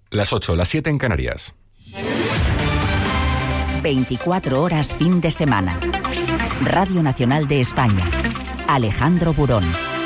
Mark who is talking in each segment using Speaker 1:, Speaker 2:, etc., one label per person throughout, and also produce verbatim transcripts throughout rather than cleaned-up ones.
Speaker 1: Las ocho, las siete en Canarias.
Speaker 2: veinticuatro horas fin de semana. Radio Nacional de España. Alejandro Burón.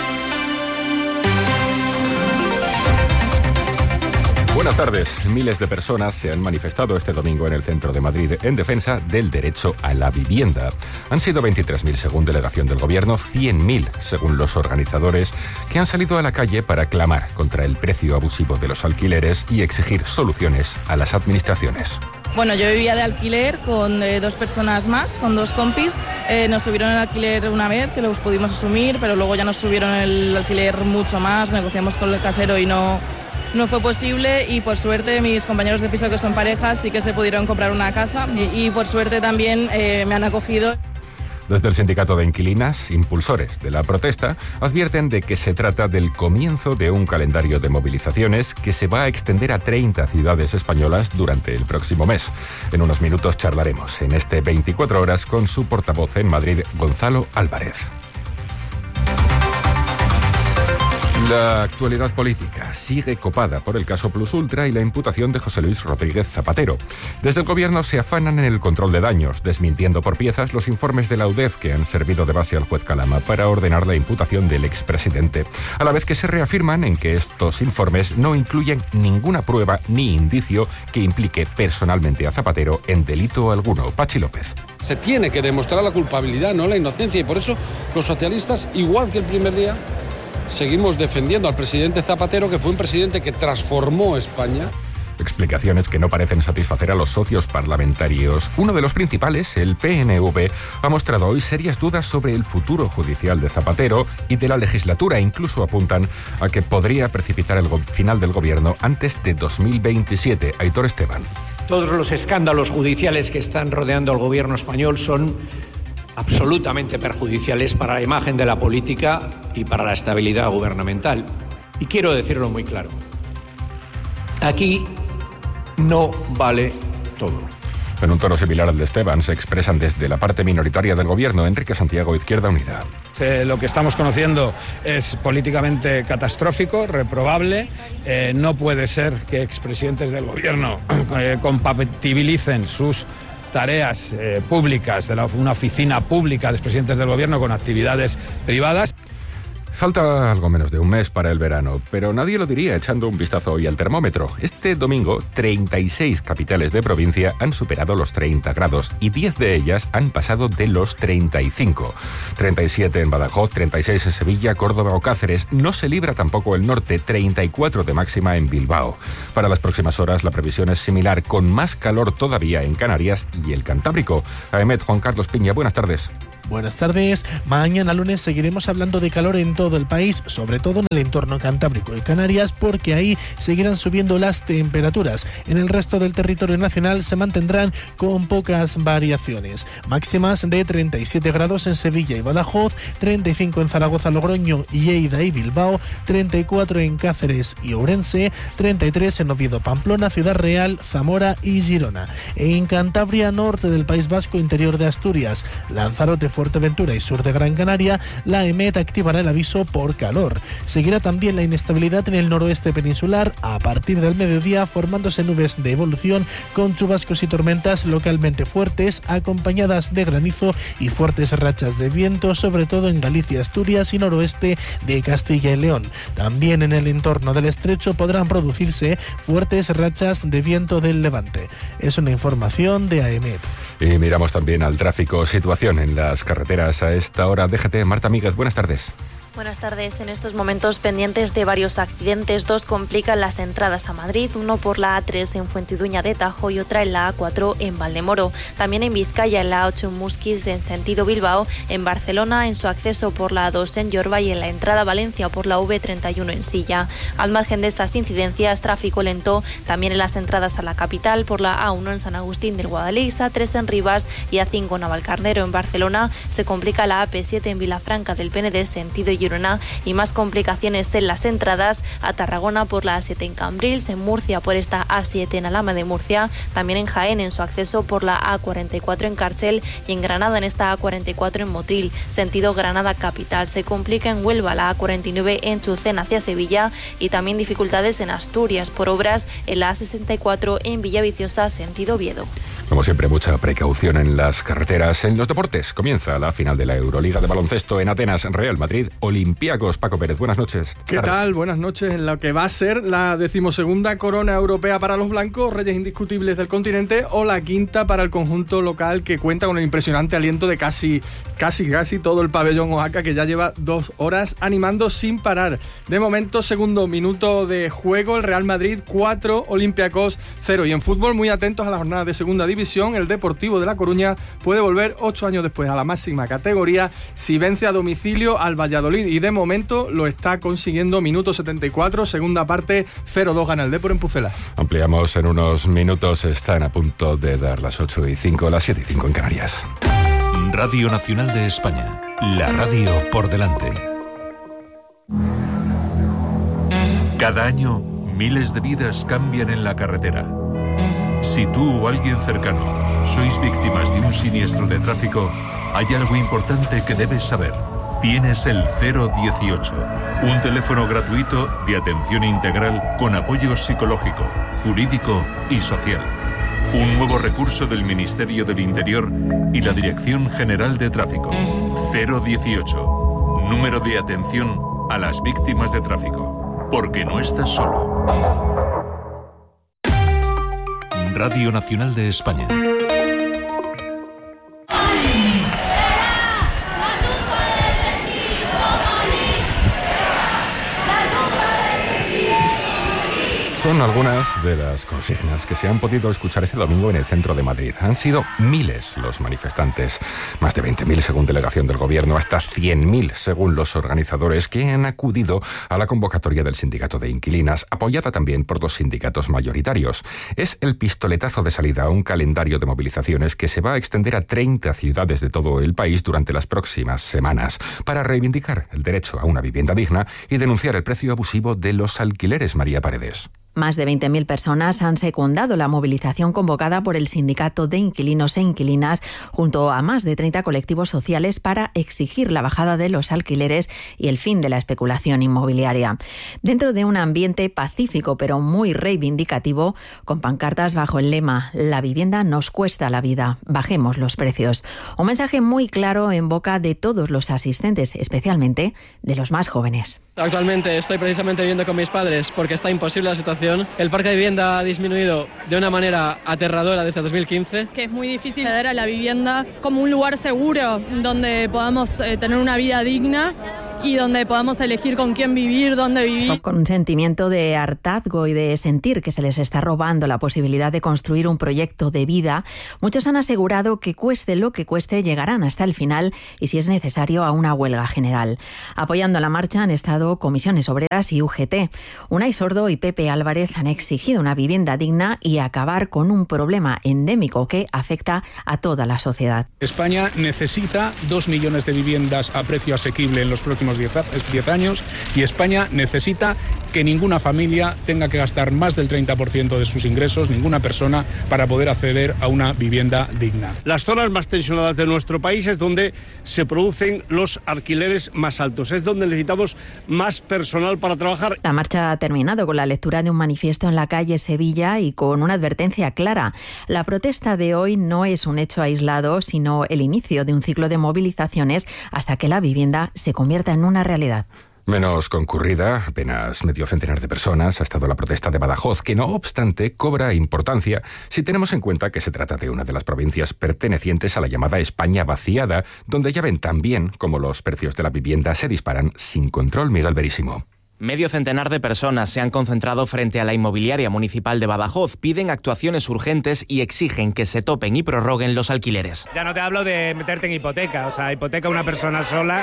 Speaker 1: Buenas tardes. Miles de personas se han manifestado este domingo en el centro de Madrid en defensa del derecho a la vivienda. Han sido veintitrés mil según delegación del Gobierno, cien mil según los organizadores, que han salido a la calle para clamar contra el precio abusivo de los alquileres y exigir soluciones a las administraciones.
Speaker 3: Bueno, yo vivía de alquiler con eh, dos personas más, con dos compis. Eh, nos subieron el alquiler una vez, que los pudimos asumir, pero luego ya nos subieron el alquiler mucho más. Negociamos con el casero y no... No fue posible y por suerte mis compañeros de piso que son parejas sí que se pudieron comprar una casa y, y por suerte también eh, me han acogido.
Speaker 1: Desde el Sindicato de Inquilinas, impulsores de la protesta, advierten de que se trata del comienzo de un calendario de movilizaciones que se va a extender a treinta ciudades españolas durante el próximo mes. En unos minutos charlaremos en este veinticuatro horas con su portavoz en Madrid, Gonzalo Álvarez. La actualidad política sigue copada por el caso Plus Ultra y la imputación de José Luis Rodríguez Zapatero. Desde el Gobierno se afanan en el control de daños, desmintiendo por piezas los informes de la U D E F que han servido de base al juez Calama para ordenar la imputación del expresidente, a la vez que se reafirman en que estos informes no incluyen ninguna prueba ni indicio que implique personalmente a Zapatero en delito alguno. Pachi López.
Speaker 4: Se tiene que demostrar la culpabilidad, no la inocencia, y por eso los socialistas, igual que el primer día, seguimos defendiendo al presidente Zapatero, que fue un presidente que transformó España.
Speaker 1: Explicaciones que no parecen satisfacer a los socios parlamentarios. Uno de los principales, el P N V, ha mostrado hoy serias dudas sobre el futuro judicial de Zapatero y de la legislatura. Incluso apuntan a que podría precipitar el final del gobierno antes de dos mil veintisiete. Aitor Esteban.
Speaker 5: Todos los escándalos judiciales que están rodeando al gobierno español son absolutamente perjudiciales para la imagen de la política y para la estabilidad gubernamental. Y quiero decirlo muy claro. Aquí no vale todo.
Speaker 1: En un tono similar al de Esteban, se expresan desde la parte minoritaria del gobierno. Enrique Santiago, Izquierda Unida.
Speaker 6: Eh, lo que estamos conociendo es políticamente catastrófico, reprobable. Eh, no puede ser que expresidentes del gobierno eh, compatibilicen sus tareas eh, públicas de la, una oficina pública de expresidentes del gobierno con actividades privadas.
Speaker 1: Falta algo menos de un mes para el verano, pero nadie lo diría echando un vistazo hoy al termómetro. Este domingo, treinta y seis capitales de provincia han superado los treinta grados y diez de ellas han pasado de los treinta y cinco. treinta y siete en Badajoz, treinta y seis en Sevilla, Córdoba o Cáceres. No se libra tampoco el norte, treinta y cuatro de máxima en Bilbao. Para las próximas horas la previsión es similar, con más calor todavía en Canarias y el Cantábrico. A E M E T, Juan Carlos Piña, buenas tardes.
Speaker 7: Buenas tardes. Mañana lunes seguiremos hablando de calor en todo el país, sobre todo en el entorno cantábrico y Canarias, porque ahí seguirán subiendo las temperaturas. En el resto del territorio nacional se mantendrán con pocas variaciones. Máximas de treinta y siete grados en Sevilla y Badajoz, treinta y cinco en Zaragoza, Logroño, Lleida y Bilbao, treinta y cuatro en Cáceres y Ourense, treinta y tres en Oviedo, Pamplona, Ciudad Real, Zamora y Girona. En Cantabria, norte del País Vasco, interior de Asturias, Lanzarote, Fuerteventura y sur de Gran Canaria, la E M E T activará el aviso por calor. Seguirá también la inestabilidad en el noroeste peninsular a partir del mediodía, formándose nubes de evolución con chubascos y tormentas localmente fuertes, acompañadas de granizo y fuertes rachas de viento, sobre todo en Galicia, Asturias y noroeste de Castilla y León. También en el entorno del estrecho podrán producirse fuertes rachas de viento del levante. Es una información de A E M E T.
Speaker 1: Y miramos también al tráfico. Situación en las carreteras a esta hora. D G T, Marta Míguez, buenas tardes.
Speaker 8: Buenas tardes. En estos momentos pendientes de varios accidentes, dos complican las entradas a Madrid, uno por la A tres en Fuentidueña de Tajo y otra en la A cuatro en Valdemoro. También en Vizcaya, en la A ocho en Musquis en sentido Bilbao, en Barcelona en su acceso por la A dos en Yorba y en la entrada a Valencia por la V treinta y uno en Silla. Al margen de estas incidencias, tráfico lento también en las entradas a la capital por la A uno en San Agustín del Guadalix, A tres en Rivas y A cinco en Navalcarnero. En Barcelona se complica la A P siete en Vilafranca del Penedés sentido Girona Girona y más complicaciones en las entradas a Tarragona por la A siete en Cambrils, en Murcia por esta A siete en Alhama de Murcia, también en Jaén en su acceso por la A cuarenta y cuatro en Cárcel y en Granada en esta A cuarenta y cuatro en Motril, sentido Granada capital. Se complica en Huelva la A cuarenta y nueve en Chucén hacia Sevilla y también dificultades en Asturias por obras en la A sesenta y cuatro en Villaviciosa, sentido Oviedo.
Speaker 1: Como siempre, mucha precaución en las carreteras. En los deportes, comienza la final de la Euroliga de baloncesto en Atenas, Real Madrid, Olympiacos. Paco Pérez, buenas noches.
Speaker 9: ¿Qué tardes. tal? Buenas noches. En lo que va a ser la decimosegunda corona europea para los blancos, reyes indiscutibles del continente, o la quinta para el conjunto local, que cuenta con el impresionante aliento de casi, casi, casi todo el pabellón Oaxaca, que ya lleva dos horas animando sin parar. De momento, segundo minuto de juego, el Real Madrid cuatro, Olympiacos cero. Y en fútbol, muy atentos a la jornada de segunda división. El Deportivo de La Coruña puede volver ocho años después a la máxima categoría si vence a domicilio al Valladolid, y de momento lo está consiguiendo. Minuto setenta y cuatro, segunda parte, cero dos gana el Depor en Pucela.
Speaker 1: Ampliamos en unos minutos, están a punto de dar las ocho y cinco, las siete y cinco en Canarias.
Speaker 10: Radio Nacional de España, la radio por delante. Cada año, miles de vidas cambian en la carretera. Si tú o alguien cercano sois víctimas de un siniestro de tráfico, hay algo importante que debes saber. Tienes el cero dieciocho, un teléfono gratuito de atención integral con apoyo psicológico, jurídico y social. Un nuevo recurso del Ministerio del Interior y la Dirección General de Tráfico. cero dieciocho, número de atención a las víctimas de tráfico. Porque no estás solo. Radio Nacional de España.
Speaker 1: Son algunas de las consignas que se han podido escuchar este domingo en el centro de Madrid. Han sido miles los manifestantes, más de veinte mil según delegación del Gobierno, hasta cien mil según los organizadores, que han acudido a la convocatoria del Sindicato de Inquilinas, apoyada también por dos sindicatos mayoritarios. Es el pistoletazo de salida a un calendario de movilizaciones que se va a extender a treinta ciudades de todo el país durante las próximas semanas, para reivindicar el derecho a una vivienda digna y denunciar el precio abusivo de los alquileres. María Paredes.
Speaker 11: Más de veinte mil personas han secundado la movilización convocada por el Sindicato de Inquilinos e Inquilinas junto a más de treinta colectivos sociales para exigir la bajada de los alquileres y el fin de la especulación inmobiliaria. Dentro de un ambiente pacífico pero muy reivindicativo, con pancartas bajo el lema «La vivienda nos cuesta la vida, bajemos los precios». Un mensaje muy claro en boca de todos los asistentes, especialmente de los más jóvenes.
Speaker 12: Actualmente estoy precisamente viviendo con mis padres porque está imposible la situación. El parque de vivienda ha disminuido de una manera aterradora desde dos mil quince.
Speaker 13: Que es muy difícil acceder a la vivienda como un lugar seguro donde podamos eh, tener una vida digna y donde podamos elegir con quién vivir, dónde vivir.
Speaker 11: Con un sentimiento de hartazgo y de sentir que se les está robando la posibilidad de construir un proyecto de vida, muchos han asegurado que cueste lo que cueste llegarán hasta el final y, si es necesario, a una huelga general. Apoyando la marcha han estado Comisiones Obreras y U G T. Unai Sordo y Pepe Álvarez han exigido una vivienda digna y acabar con un problema endémico que afecta a toda la sociedad.
Speaker 6: España necesita dos millones de viviendas a precio asequible en los próximos diez años, y España necesita que ninguna familia tenga que gastar más del treinta por ciento de sus ingresos, ninguna persona, para poder acceder a una vivienda digna.
Speaker 14: Las zonas más tensionadas de nuestro país es donde se producen los alquileres más altos, es donde necesitamos más personal para trabajar.
Speaker 11: La marcha ha terminado con la lectura de un manifiesto en la calle Sevilla y con una advertencia clara. La protesta de hoy no es un hecho aislado, sino el inicio de un ciclo de movilizaciones hasta que la vivienda se convierta en una realidad.
Speaker 1: Menos concurrida, apenas medio centenar de personas, ha estado la protesta de Badajoz, que no obstante cobra importancia si tenemos en cuenta que se trata de una de las provincias pertenecientes a la llamada España vaciada, donde ya ven también cómo los precios de la vivienda se disparan sin control. Miguel Verísimo.
Speaker 15: Medio centenar de personas se han concentrado frente a la inmobiliaria municipal de Badajoz, piden actuaciones urgentes y exigen que se topen y prorroguen los alquileres.
Speaker 16: Ya no te hablo de meterte en hipoteca, o sea, hipoteca a una persona sola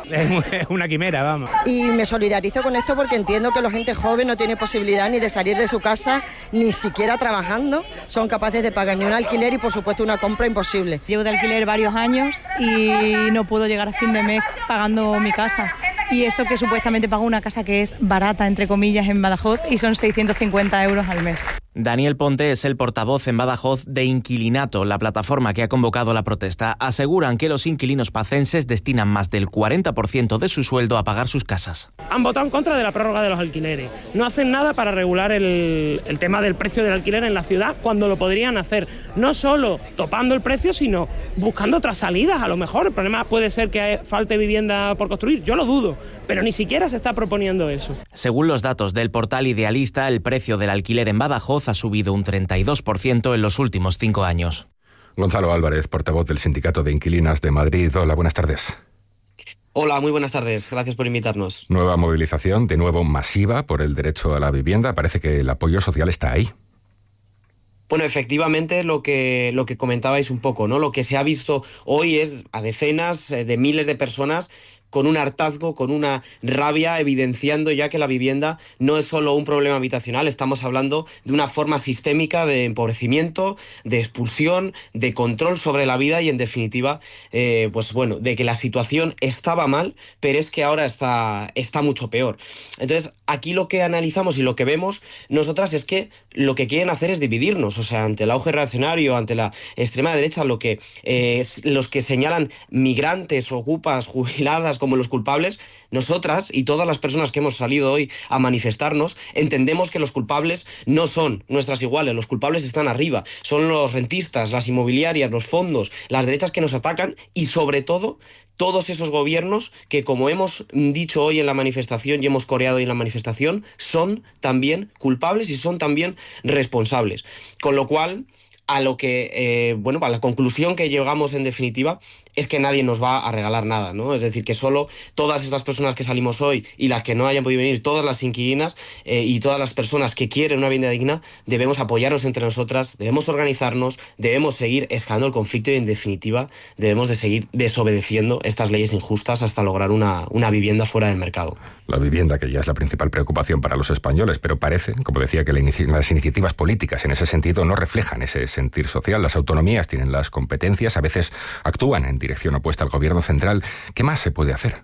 Speaker 16: es una quimera, vamos.
Speaker 17: Y me solidarizo con esto porque entiendo que la gente joven no tiene posibilidad ni de salir de su casa, ni siquiera trabajando, son capaces de pagar ni un alquiler y por supuesto una compra imposible.
Speaker 18: Llevo de alquiler varios años y no puedo llegar a fin de mes pagando mi casa. y eso que supuestamente paga una casa que es barata, entre comillas, en Badajoz, y son seiscientos cincuenta euros al mes.
Speaker 15: Daniel Ponte es el portavoz en Badajoz de Inquilinato, la plataforma que ha convocado la protesta. Aseguran que los inquilinos pacenses destinan más del cuarenta por ciento de su sueldo a pagar sus casas.
Speaker 19: Han votado en contra de la prórroga de los alquileres. No hacen nada para regular el, el tema del precio del alquiler en la ciudad cuando lo podrían hacer. No solo topando el precio, sino buscando otras salidas. A lo mejor el problema puede ser que falte vivienda por construir. Yo lo dudo, pero ni siquiera se está proponiendo eso.
Speaker 15: Según los datos del portal Idealista, el precio del alquiler en Badajoz ha subido un treinta y dos por ciento en los últimos cinco años.
Speaker 1: Gonzalo Álvarez, portavoz del Sindicato de Inquilinas de Madrid. Hola, buenas tardes.
Speaker 20: Hola, muy buenas tardes. Gracias por invitarnos.
Speaker 1: Nueva movilización, de nuevo masiva por el derecho a la vivienda. Parece que el apoyo social está ahí.
Speaker 20: Bueno, efectivamente, lo que, lo que comentabais un poco, ¿no? Lo que se ha visto hoy es a decenas de miles de personas con un hartazgo, con una rabia, evidenciando ya que la vivienda no es solo un problema habitacional, estamos hablando de una forma sistémica de empobrecimiento, de expulsión, de control sobre la vida y, en definitiva, eh, pues bueno, de que la situación estaba mal, pero es que ahora está, está mucho peor. Entonces, aquí lo que analizamos y lo que vemos nosotras es que lo que quieren hacer es dividirnos, o sea, ante el auge reaccionario, ante la extrema derecha, lo que eh, los que señalan migrantes, ocupas, jubiladas como los culpables, nosotras y todas las personas que hemos salido hoy a manifestarnos entendemos que los culpables no son nuestras iguales, los culpables están arriba, son los rentistas, las inmobiliarias, los fondos, las derechas que nos atacan y sobre todo todos esos gobiernos que, como hemos dicho hoy en la manifestación y hemos coreado hoy en la manifestación, son también culpables y son también responsables. Con lo cual, a lo que, eh, bueno, a la conclusión que llegamos en definitiva es que nadie nos va a regalar nada, ¿no? Es decir, que solo todas estas personas que salimos hoy y las que no hayan podido venir, todas las inquilinas eh, y todas las personas que quieren una vivienda digna, debemos apoyarnos entre nosotras, debemos organizarnos, debemos seguir escalando el conflicto y, en definitiva, debemos de seguir desobedeciendo estas leyes injustas hasta lograr una, una vivienda fuera del mercado.
Speaker 1: La vivienda, que ya es la principal preocupación para los españoles, pero parece, como decía, que la inici- las iniciativas políticas en ese sentido no reflejan ese sentir social. Las autonomías tienen las competencias, a veces actúan en dirección opuesta al gobierno central. ¿Qué más se puede hacer?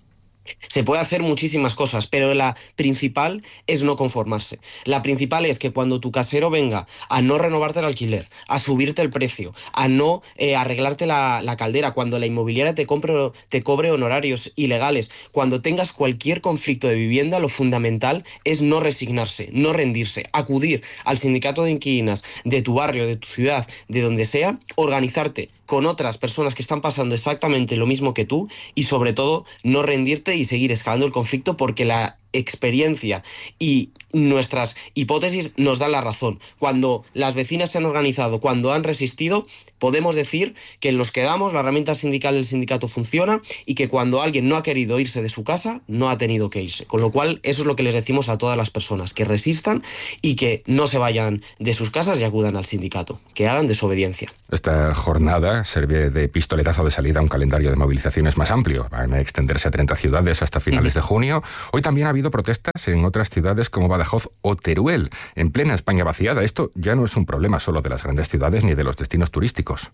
Speaker 20: Se puede hacer muchísimas cosas, pero la principal es no conformarse. La principal es que cuando tu casero venga a no renovarte el alquiler, a subirte el precio, a no eh, arreglarte la, la caldera, cuando la inmobiliaria te, compre, te cobre honorarios ilegales, cuando tengas cualquier conflicto de vivienda, lo fundamental es no resignarse, no rendirse, acudir al sindicato de inquilinas de tu barrio, de tu ciudad, de donde sea, organizarte con otras personas que están pasando exactamente lo mismo que tú y, sobre todo, no rendirte y seguir escalando el conflicto, porque la experiencia y nuestras hipótesis nos dan la razón. Cuando las vecinas se han organizado, cuando han resistido, podemos decir que nos quedamos, la herramienta sindical del sindicato funciona y que cuando alguien no ha querido irse de su casa, no ha tenido que irse. Con lo cual, eso es lo que les decimos a todas las personas, que resistan y que no se vayan de sus casas y acudan al sindicato, que hagan desobediencia.
Speaker 1: Esta jornada sirve de pistoletazo de salida a un calendario de movilizaciones más amplio. Van a extenderse a treinta ciudades hasta finales de junio. Hoy también ha habido protestas en otras ciudades como Badajoz o Teruel, en plena España vaciada. Esto ya no es un problema solo de las grandes ciudades ni de los destinos turísticos.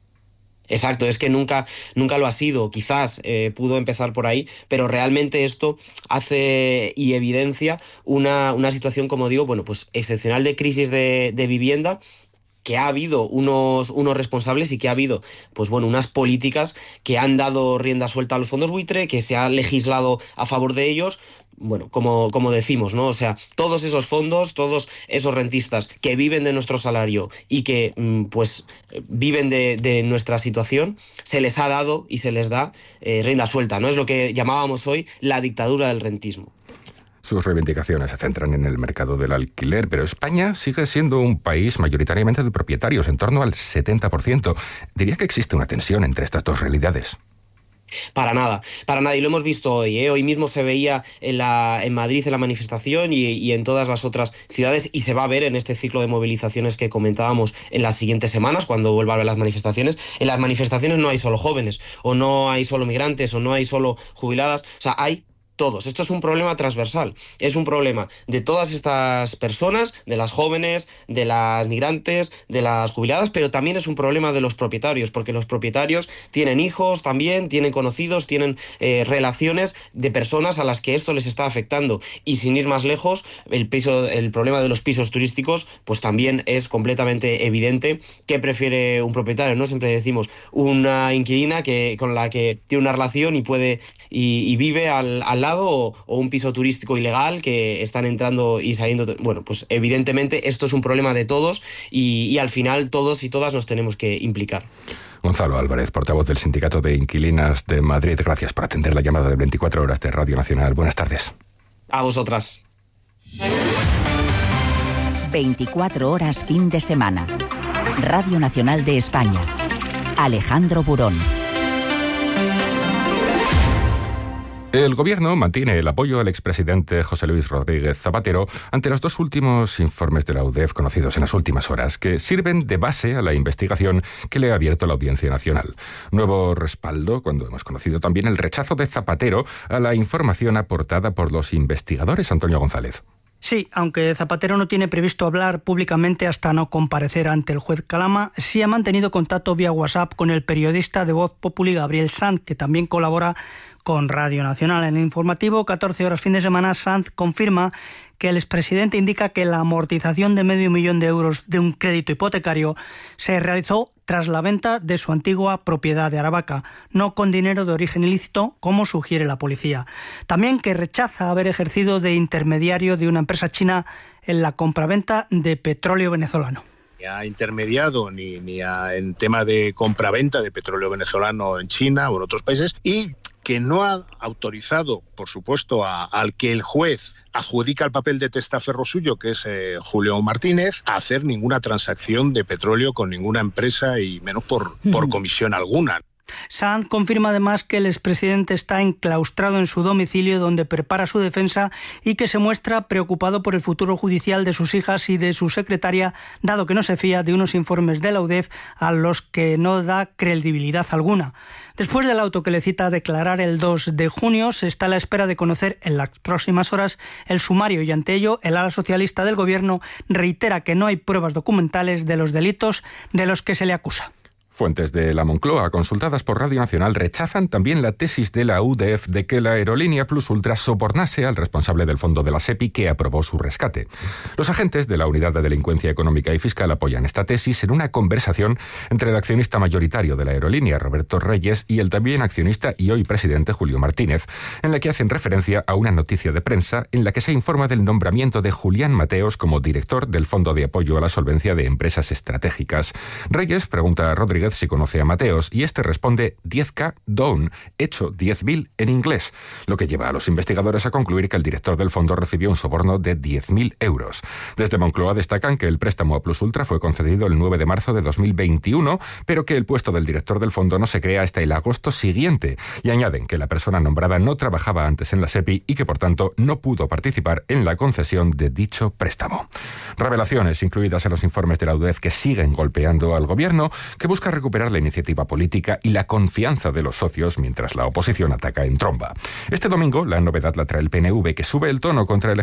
Speaker 20: Exacto, es que nunca, nunca lo ha sido. Quizás eh, pudo empezar por ahí, pero realmente esto hace y evidencia una, una situación, como digo, bueno, pues excepcional de crisis de, de vivienda, que ha habido unos, unos responsables y que ha habido, pues bueno, unas políticas que han dado rienda suelta a los fondos buitre, que se ha legislado a favor de ellos. Bueno, como, como decimos, ¿no? O sea, todos esos fondos, todos esos rentistas que viven de nuestro salario y que, pues, viven de, de nuestra situación, se les ha dado y se les da eh, rienda suelta, ¿no? Es lo que llamábamos hoy la dictadura del rentismo.
Speaker 1: Sus reivindicaciones se centran en el mercado del alquiler, pero España sigue siendo un país mayoritariamente de propietarios, en torno al setenta por ciento. Diría que existe una tensión entre estas dos realidades.
Speaker 20: Para nada, para nada, y lo hemos visto hoy, ¿eh? Hoy mismo se veía en, la, en Madrid en la manifestación y, y en todas las otras ciudades, y se va a ver en este ciclo de movilizaciones que comentábamos en las siguientes semanas, cuando vuelva a haber las manifestaciones. En las manifestaciones no hay solo jóvenes, o no hay solo migrantes, o no hay solo jubiladas, o sea, hay todos. Esto es un problema transversal, es un problema de todas estas personas, de las jóvenes, de las migrantes, de las jubiladas, pero también es un problema de los propietarios, porque los propietarios tienen hijos también, tienen conocidos, tienen eh, relaciones de personas a las que esto les está afectando. Y sin ir más lejos, el piso, el problema de los pisos turísticos, pues también es completamente evidente. ¿Qué prefiere un propietario? No siempre decimos una inquilina que con la que tiene una relación y puede y, y vive al, al lado, o, o un piso turístico ilegal que están entrando y saliendo. Bueno, pues evidentemente esto es un problema de todos y, y al final todos y todas nos tenemos que implicar.
Speaker 1: Gonzalo Álvarez, portavoz del Sindicato de Inquilinas de Madrid, gracias por atender la llamada de veinticuatro horas de Radio Nacional. Buenas tardes.
Speaker 20: A vosotras.
Speaker 2: veinticuatro horas fin de semana. Radio Nacional de España. Alejandro Burón.
Speaker 1: El Gobierno mantiene el apoyo al expresidente José Luis Rodríguez Zapatero ante los dos últimos informes de la U D E F conocidos en las últimas horas, que sirven de base a la investigación que le ha abierto la Audiencia Nacional. Nuevo respaldo cuando hemos conocido también el rechazo de Zapatero a la información aportada por los investigadores. Antonio González.
Speaker 21: Sí, aunque Zapatero no tiene previsto hablar públicamente hasta no comparecer ante el juez Calama, sí ha mantenido contacto vía WhatsApp con el periodista de Voz Populi Gabriel Sanz, que también colabora con Radio Nacional. En el informativo catorce horas fin de semana, Sanz confirma que el expresidente indica que la amortización de medio millón de euros de un crédito hipotecario se realizó tras la venta de su antigua propiedad de Aravaca, no con dinero de origen ilícito, como sugiere la policía. También que rechaza haber ejercido de intermediario de una empresa china en la compraventa de petróleo venezolano.
Speaker 22: Ni ha intermediado ni, ni ha, en tema de compraventa de petróleo venezolano en China o en otros países, y que no ha autorizado, por supuesto, a, al que el juez adjudica el papel de testaferro suyo, que es eh, Julio Martínez, a hacer ninguna transacción de petróleo con ninguna empresa y menos por, por comisión alguna.
Speaker 21: Sanz confirma además que el expresidente está enclaustrado en su domicilio, donde prepara su defensa, y que se muestra preocupado por el futuro judicial de sus hijas y de su secretaria, dado que no se fía de unos informes de la U D E F a los que no da credibilidad alguna. Después del auto que le cita a declarar el dos de junio, se está a la espera de conocer en las próximas horas el sumario, y ante ello el ala socialista del Gobierno reitera que no hay pruebas documentales de los delitos de los que se le acusa.
Speaker 1: Fuentes de la Moncloa, consultadas por Radio Nacional, rechazan también la tesis de la U D E F de que la aerolínea Plus Ultra sobornase al responsable del fondo de la SEPI que aprobó su rescate. Los agentes de la Unidad de Delincuencia Económica y Fiscal apoyan esta tesis en una conversación entre el accionista mayoritario de la aerolínea, Roberto Reyes, y el también accionista y hoy presidente, Julio Martínez, en la que hacen referencia a una noticia de prensa en la que se informa del nombramiento de Julián Mateos como director del Fondo de Apoyo a la Solvencia de Empresas Estratégicas. Reyes pregunta a Rodríguez si conoce a Mateos y este responde diez K down, hecho diez mil en inglés, lo que lleva a los investigadores a concluir que el director del fondo recibió un soborno de diez mil euros. Desde Moncloa destacan que el préstamo a Plus Ultra fue concedido el nueve de marzo de dos mil veintiuno, pero que el puesto del director del fondo no se crea hasta el agosto siguiente, y añaden que la persona nombrada no trabajaba antes en la SEPI y que por tanto no pudo participar en la concesión de dicho préstamo. Revelaciones incluidas en los informes de la U D E F que siguen golpeando al gobierno, que busca recuperar la iniciativa política y la confianza de los socios mientras la oposición ataca en tromba. Este domingo la novedad la trae el P N V, que sube el tono contra el